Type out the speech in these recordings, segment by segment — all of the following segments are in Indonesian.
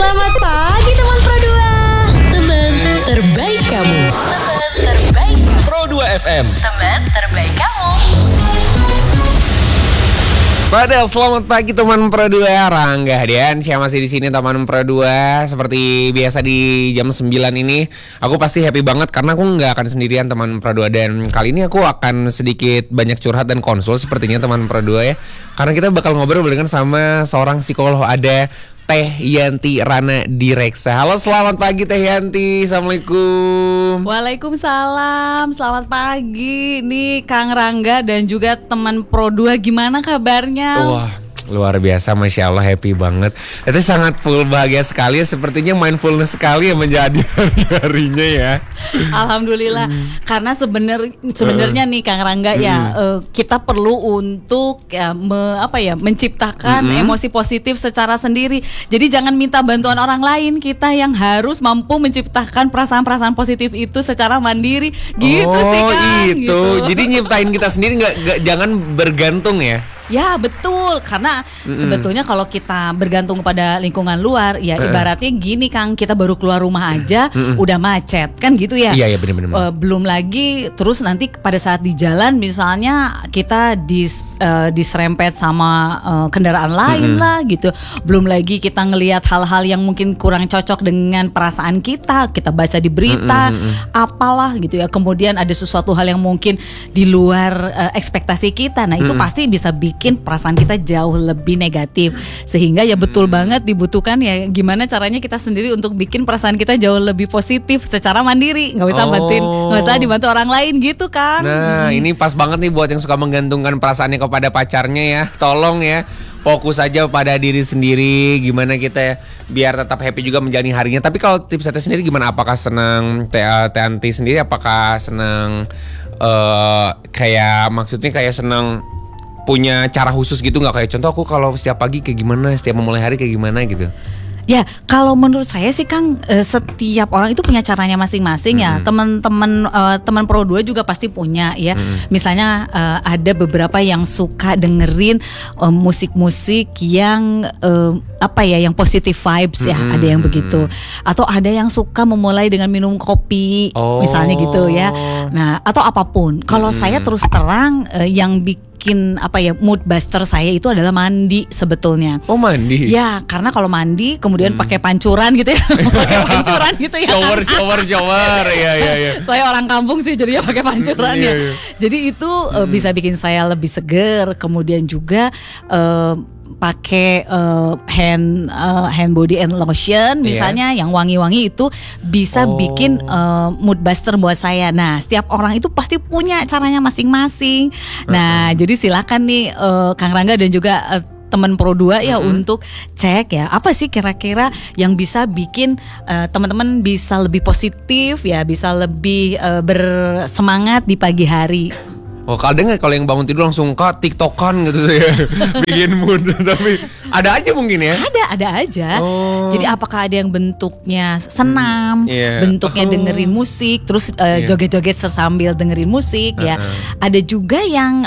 Selamat pagi teman Pro 2. Teman terbaik kamu. Teman terbaik kamu. Pro 2 FM. Teman terbaik kamu. Padahal selamat pagi teman Pro 2, Rangga Hadian. Saya masih di sini teman Pro 2. Seperti biasa di jam 9 ini aku pasti happy banget karena aku nggak akan sendirian teman Pro 2. Dan kali ini aku akan sedikit banyak curhat dan konsul sepertinya teman Pro 2 ya. Karena kita bakal ngobrol dengan sama seorang psikolog, ada Teh Yanti Rana Direksa. Halo, selamat pagi Teh Yanti. Assalamualaikum. Waalaikumsalam, selamat pagi. Nih Kang Rangga dan juga teman Pro 2, gimana kabarnya? Wah, luar biasa, Masya Allah, happy banget. Itu sangat full bahagia sekali ya. Sepertinya mindfulness sekali ya menjadi hari-harinya ya. Alhamdulillah. Karena sebenarnya nih Kang Rangga ya, kita perlu untuk menciptakan emosi positif secara sendiri. Jadi jangan minta bantuan orang lain, kita yang harus mampu menciptakan perasaan-perasaan positif itu secara mandiri. Gitu sih Kang. Gitu. Jadi nyiptain kita sendiri, jangan bergantung ya. Ya betul, karena sebetulnya kalau kita bergantung pada lingkungan luar, ya ibaratnya gini Kang, kita baru keluar rumah aja udah macet, kan gitu ya. Iya benar-benar. Belum lagi terus nanti pada saat di jalan misalnya kita diserempet sama kendaraan lain lah gitu. Belum lagi kita ngelihat hal-hal yang mungkin kurang cocok dengan perasaan kita baca di berita, apalah gitu ya. Kemudian ada sesuatu hal yang mungkin di luar ekspektasi kita. Nah itu pasti bisa bikin perasaan kita jauh lebih negatif. Sehingga ya betul banget dibutuhkan ya gimana caranya kita sendiri untuk bikin perasaan kita jauh lebih positif secara mandiri. Nggak usah dibantu orang lain gitu kan. Nah ini pas banget nih buat yang suka menggantungkan perasaannya kepada pacarnya ya. Tolong ya, fokus aja pada diri sendiri. Gimana kita ya, biar tetap happy juga menjalani harinya. Tapi kalau tips saya sendiri gimana? Apakah senang Teh Yanti sendiri? Apakah senang kayak senang punya cara khusus gitu nggak? Kayak contoh aku kalau setiap pagi kayak gimana, setiap memulai hari kayak gimana gitu. Ya, kalau menurut saya sih Kang, setiap orang itu punya caranya masing-masing ya. Teman Pro 2 juga pasti punya ya. Misalnya ada beberapa yang suka dengerin musik-musik yang yang positive vibes ya, ada yang begitu. Atau ada yang suka memulai dengan minum kopi, misalnya gitu ya. Nah, atau apapun. Kalau saya terus terang yang bikin mood buster saya itu adalah mandi sebetulnya. Oh, mandi. Ya, karena kalau mandi kemudian pakai pancuran gitu ya. Pakai pancuran gitu ya. Shower. Iya. Saya orang kampung sih jadinya pakai pancuran ya. Jadi itu bisa bikin saya lebih seger. Kemudian juga pakai hand body and lotion misalnya yang wangi-wangi itu bisa bikin mood buster buat saya. Nah, setiap orang itu pasti punya caranya masing-masing. Nah, jadi silakan nih Kang Rangga dan juga teman Pro 2 ya untuk cek ya apa sih kira-kira yang bisa bikin teman-teman bisa lebih positif ya, bisa lebih bersemangat di pagi hari. Oh, kadang kalau yang bangun tidur langsung TikTokan gitu ya, bikin mood. Tapi ada aja mungkin ya. Ada aja. Jadi apakah ada yang bentuknya senam, bentuknya dengerin musik, terus joget-joget sambil dengerin musik ya. Ada juga yang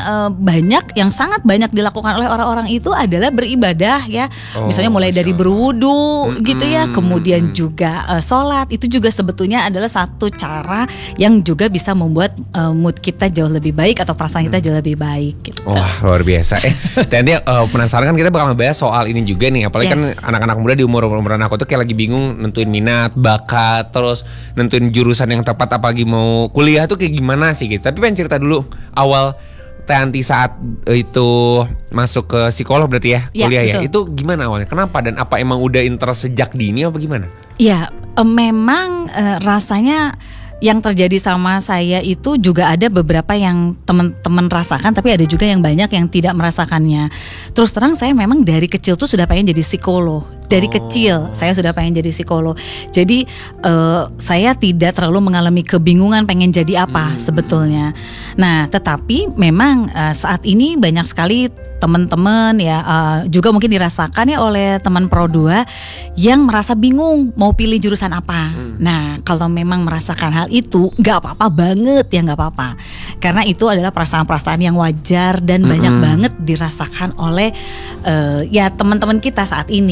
sangat banyak dilakukan oleh orang-orang itu adalah beribadah ya. Misalnya mulai dari berwudu gitu ya, kemudian juga sholat. Itu juga sebetulnya adalah satu cara yang juga bisa membuat mood kita jauh lebih baik atau perasaan kita jauh lebih baik gitu. Wah, luar biasa. Nanti penasaran kan kita bakal ngebahas soal ini juga nih. Apalagi kan anak-anak muda di umuran aku tuh kayak lagi bingung nentuin minat, bakat, terus nentuin jurusan yang tepat, apalagi mau kuliah tuh kayak gimana sih gitu. Tapi pengen cerita dulu awal Teh Yanti saat itu masuk ke psikolog berarti ya, kuliah ya. Itu gimana awalnya? Kenapa dan apa emang udah interest sejak dini apa gimana? Ya, memang rasanya yang terjadi sama saya itu juga ada beberapa yang teman-teman rasakan, tapi ada juga yang banyak yang tidak merasakannya. Terus terang saya memang dari kecil tuh sudah pengen jadi psikolog. Dari kecil saya sudah pengen jadi psikolog. Jadi saya tidak terlalu mengalami kebingungan pengen jadi apa sebetulnya. Nah, tetapi memang saat ini banyak sekali teman-teman ya juga mungkin dirasakan ya oleh teman Pro 2 yang merasa bingung mau pilih jurusan apa. Nah, kalau memang merasakan hal itu nggak apa-apa banget ya, nggak apa-apa, karena itu adalah perasaan-perasaan yang wajar dan banyak banget dirasakan oleh ya teman-teman kita saat ini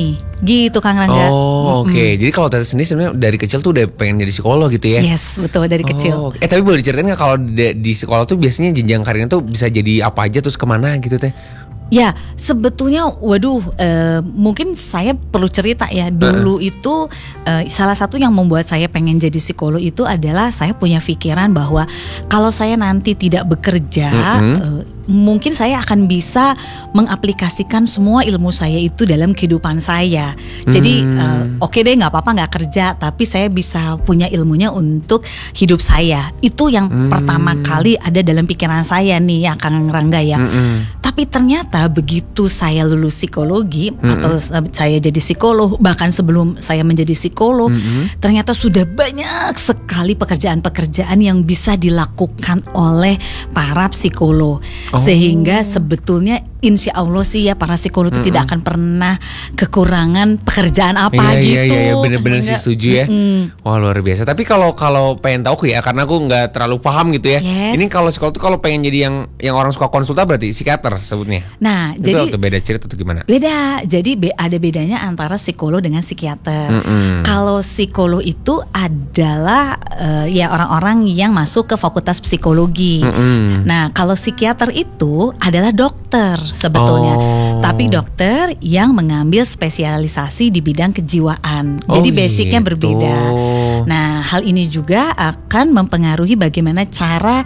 Gitu Kang Rangga. Oh, oke. Jadi kalau Tete sendiri sebenarnya dari kecil tuh udah pengen jadi psikolog gitu ya? Yes, betul dari kecil. Oh, tapi boleh diceritain nggak kalau di sekolah tuh biasanya jenjang karirnya tuh bisa jadi apa aja terus kemana gitu Teh? Ya, sebetulnya mungkin saya perlu cerita ya. Dulu itu salah satu yang membuat saya pengen jadi psikolog itu adalah saya punya pikiran bahwa kalau saya nanti tidak bekerja, mungkin saya akan bisa mengaplikasikan semua ilmu saya itu dalam kehidupan saya. Jadi oke deh, nggak apa-apa nggak kerja, tapi saya bisa punya ilmunya untuk hidup saya. Itu yang pertama kali ada dalam pikiran saya nih ya Kang Rangga ya. Tapi ternyata begitu saya lulus psikologi atau saya jadi psikolog, bahkan sebelum saya menjadi psikolog, ternyata sudah banyak sekali pekerjaan-pekerjaan yang bisa dilakukan oleh para psikolog. Sehingga sebetulnya insya Allah sih ya para psikolog itu tidak akan pernah kekurangan pekerjaan apa gitu. Iya, bener-bener sih setuju ya. Wah luar biasa. Tapi kalau pengen tahu ya, karena aku nggak terlalu paham gitu ya. Yes. Ini kalau psikolog tuh kalau pengen jadi yang orang suka konsultan berarti psikiater sebutnya. Nah, itu jadi atau beda cerita atau gimana? Beda. Jadi ada bedanya antara psikolog dengan psikiater. Kalau psikolog itu adalah ya orang-orang yang masuk ke fakultas psikologi. Nah, kalau psikiater itu adalah dokter sebetulnya. Tapi dokter yang mengambil spesialisasi di bidang kejiwaan. Jadi basicnya gitu. berbeda. Nah, hal ini juga akan mempengaruhi bagaimana cara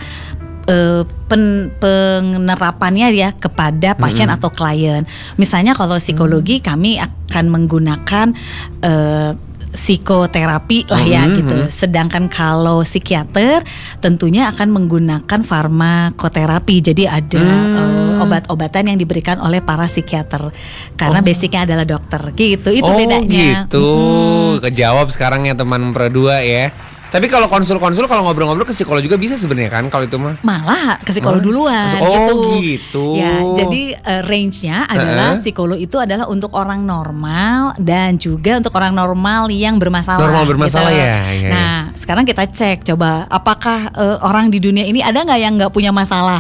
penerapannya ya kepada pasien atau klien. Misalnya kalau psikologi kami akan menggunakan psikoterapi lah ya gitu. Sedangkan kalau psikiater tentunya akan menggunakan farmakoterapi. Jadi ada obat-obatan yang diberikan oleh para psikiater karena basicnya adalah dokter gitu. Itu bedanya. Gitu. Kejawab sekarang ya teman Pro2 ya. Tapi kalau konsul-konsul kalau ngobrol-ngobrol ke psikolog juga bisa sebenarnya kan kalau itu mah? Malah ke psikolog duluan gitu. Ya, jadi range-nya adalah psikolog itu adalah untuk orang normal dan juga untuk orang normal yang bermasalah. Normal bermasalah gitu. ya. Nah, sekarang kita cek coba apakah orang di dunia ini ada nggak yang nggak punya masalah?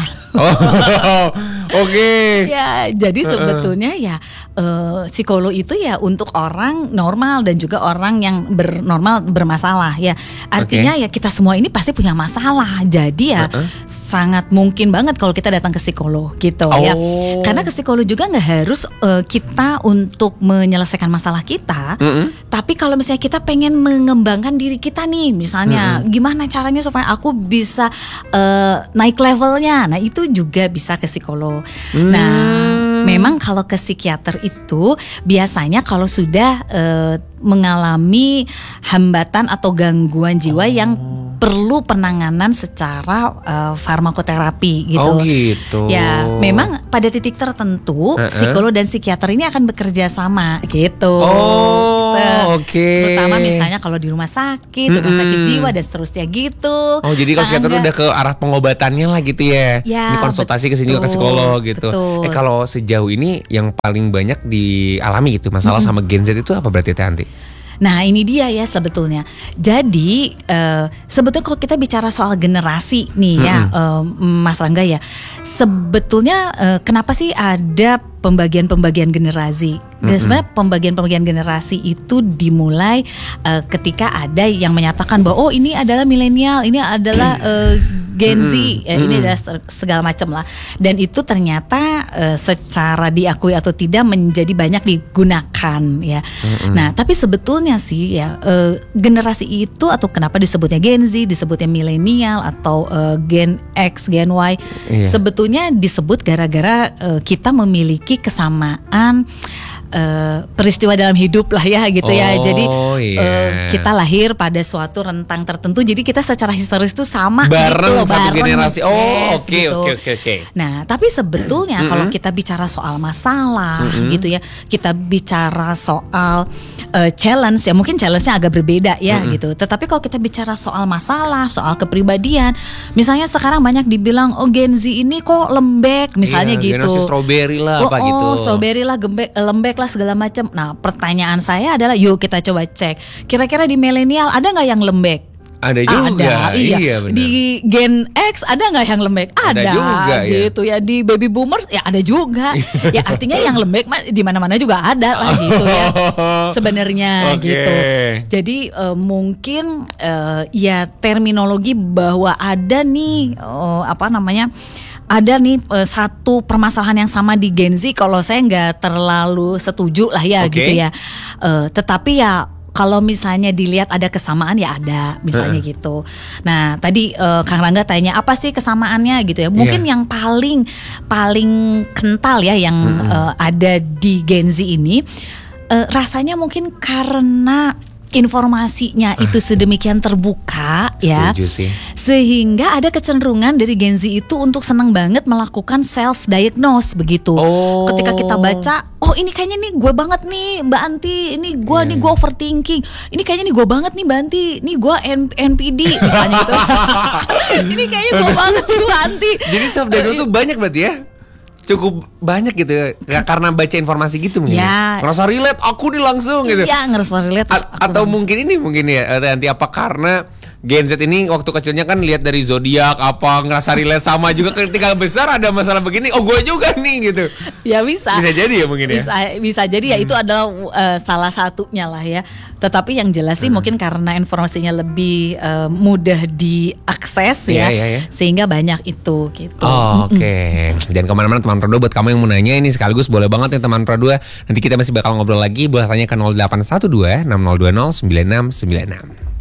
Oke. Ya, jadi sebetulnya ya psikolog itu ya untuk orang normal dan juga orang yang bermasalah ya. Artinya ya kita semua ini pasti punya masalah. Jadi ya sangat mungkin banget kalau kita datang ke psikolog gitu ya. Karena ke psikolog juga nggak harus kita untuk menyelesaikan masalah kita. Tapi kalau misalnya kita pengen mengembangkan diri kita nih, misalnya gimana caranya supaya aku bisa naik levelnya. Nah, itu juga bisa ke psikolog. Nah, memang kalau ke psikiater itu biasanya kalau sudah mengalami hambatan atau gangguan jiwa yang perlu penanganan secara farmakoterapi gitu. Gitu. Ya, memang pada titik tertentu psikolog dan psikiater ini akan bekerja sama gitu. Terutama misalnya kalau di rumah sakit jiwa dan seterusnya gitu. Oh, jadi kalau psikiater udah ke arah pengobatannya lah gitu ya. Ini konsultasi ke sini juga ke psikolog gitu. Betul. Kalau sejauh ini yang paling banyak dialami gitu masalah sama Gen Z itu apa berarti Teh Anti? Nah, ini dia ya sebetulnya. Jadi sebetulnya kalau kita bicara soal generasi nih ya Mas Rangga ya, sebetulnya kenapa sih ada pembagian generasi? Sebenarnya pembagian generasi itu dimulai ketika ada yang menyatakan bahwa ini adalah milenial, ini adalah Gen Z, ini adalah segala macam lah. Dan itu ternyata secara diakui atau tidak menjadi banyak digunakan ya. Nah, tapi sebetulnya sih ya generasi itu atau kenapa disebutnya Gen Z, disebutnya milenial atau Gen X, Gen Y, sebetulnya disebut gara-gara kita memiliki kesamaan peristiwa dalam hidup lah ya gitu ya. Jadi kita lahir pada suatu rentang tertentu. Jadi kita secara historis itu sama bareng gitu loh, satu generasi. Gitu. Oke. Nah, tapi sebetulnya kalau kita bicara soal masalah gitu ya, kita bicara soal challenge ya, mungkin challenge-nya agak berbeda ya gitu. Tetapi kalau kita bicara soal masalah, soal kepribadian, misalnya sekarang banyak dibilang Gen Z ini kok lembek misalnya gitu. Generasi strawberry lah apa gitu. Strawberry lah, lembek lah segala macam. Nah, pertanyaan saya adalah yuk kita coba cek. Kira-kira di milenial ada nggak yang lembek? Ada juga, iya. iya benar. Di Gen X ada nggak yang lembek? Ada juga, ya. gitu ya. Di Baby Boomers ya ada juga. Ya artinya yang lembek di mana-mana juga ada lah gitu ya. Sebenarnya Oke. gitu. Jadi mungkin ya terminologi bahwa ada nih ada nih satu permasalahan yang sama di Gen Z, kalau saya nggak terlalu setuju lah ya Oke. gitu ya. Tetapi ya kalau misalnya dilihat ada kesamaan ya ada, misalnya gitu. Nah tadi Kang Rangga tanya apa sih kesamaannya gitu ya. Mungkin yang paling kental ya yang ada di Gen Z ini rasanya mungkin karena informasinya itu sedemikian terbuka ya, Setuju sih. sehingga ada kecenderungan dari Gen Z itu untuk senang banget melakukan self diagnose begitu. Oh. Ketika kita baca, oh ini kayaknya nih gue banget nih Mbak Anti, ini gue nih gue overthinking, ini kayaknya nih gue banget nih Mbak Anti, nih gue NPD misalnya gitu. Ini kayaknya gue banget nih Mbak Anti. Jadi self diagnose tuh banyak berarti ya? Cukup banyak gitu ya, nggak karena baca informasi gitu mungkin Ya. ngerasa relate aku nih langsung gitu. Iya ngerasa relate. Atau mungkin ya nanti apa karena Gen Z ini waktu kecilnya kan lihat dari zodiak apa ngerasa relate sama juga, ketika besar ada masalah begini, oh gue juga nih gitu. Ya bisa. Bisa jadi ya mungkin ya. Bisa jadi ya, itu adalah salah satunya lah ya. Tetapi yang jelas sih mungkin karena informasinya lebih mudah diakses ya, Iya. sehingga banyak itu gitu. Oh, oke. Dan kemana-mana teman Pro 2, buat kamu yang mau nanya ini sekaligus boleh banget nih teman Pro 2. Nanti kita masih bakal ngobrol lagi, boleh tanya ke 0812 6020 9696.